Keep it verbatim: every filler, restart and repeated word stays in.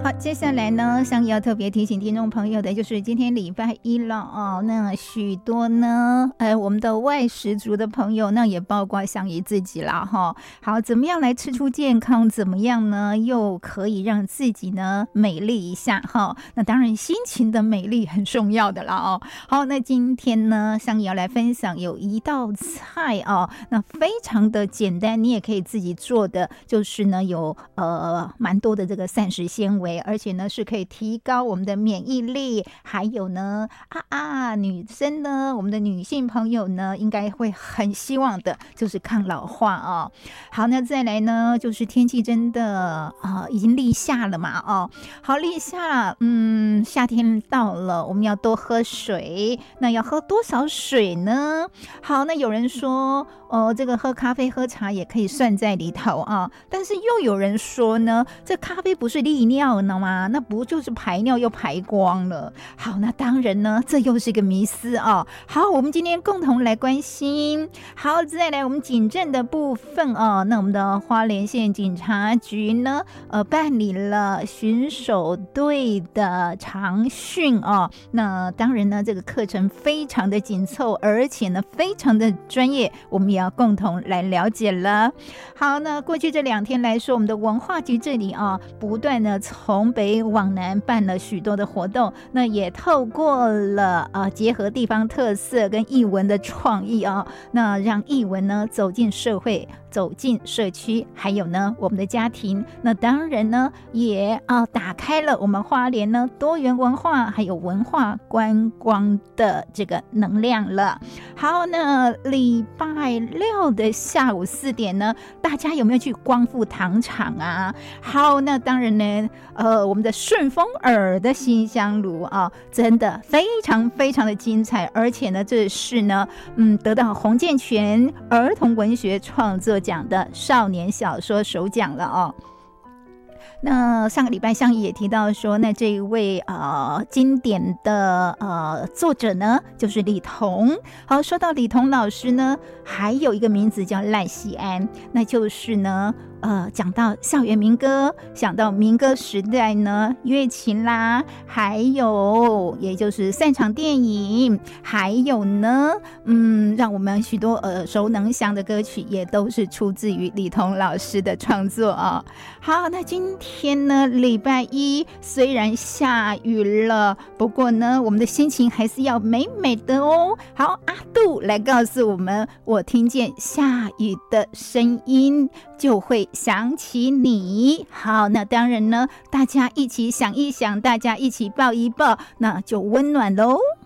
好，接下来呢，想要特别提醒听众朋友的，就是今天礼拜一了哦。那许多呢，呃，我们的外食族的朋友，那也包括像你自己啦哈。好，怎么样来吃出健康？怎么样呢，又可以让自己呢美丽一下哈？那当然，心情的美丽很重要的啦哦。好，那今天呢，香怡要来分享有一道菜哦，那非常的简单，你也可以自己做的，就是呢有呃蛮多的这个膳食纤维。而且呢是可以提高我们的免疫力，还有呢啊啊女生呢，我们的女性朋友呢应该会很希望的就是抗老化哦。好，那再来呢就是天气真的啊、呃、已经立夏了嘛哦。好，立夏，嗯，夏天到了，我们要多喝水。那要喝多少水呢？好，那有人说哦，这个喝咖啡喝茶也可以算在里头啊，但是又有人说呢，这咖啡不是利尿呢吗？那不就是排尿又排光了？好，那当然呢，这又是一个迷思啊。好，我们今天共同来关心。好，再来我们警政的部分啊，那我们的花莲县警察局呢，呃，办理了巡守队的常训啊。那当然呢，这个课程非常的紧凑，而且呢，非常的专业，我们也要共同来了解了。好，那过去这两天来说，我们的文化局这里啊，不断的从北往南办了许多的活动，那也透过了呃结合地方特色跟艺文的创意啊，那让艺文呢走进社会，走进社区，还有呢我们的家庭，那当然呢也啊打开了我们花莲呢多元文化还有文化观光的这个能量了。好，那礼拜六的下午四点呢，大家有没有去光复糖厂啊？好，那当然呢，呃，我们的顺风耳的新香炉啊，真的非常非常的精彩，而且呢，这是呢，嗯，得到洪建全儿童文学创作奖的少年小说首奖了哦。那上个礼拜香怡也提到说，那这一位呃经典的呃作者呢，就是李彤。好，说到李彤老师呢，还有一个名字叫赖喜安，那就是呢呃，讲到校园民歌，想到民歌时代呢，乐琴啦，还有也就是散场电影，还有呢，嗯，让我们许多耳熟能详的歌曲，也都是出自于李彤老师的创作啊。好，那今天呢，礼拜一虽然下雨了，不过呢，我们的心情还是要美美的哦。好，阿杜来告诉我们，我听见下雨的声音，就会想起你。好，那当然呢，大家一起想一想，大家一起抱一抱，那就温暖喽。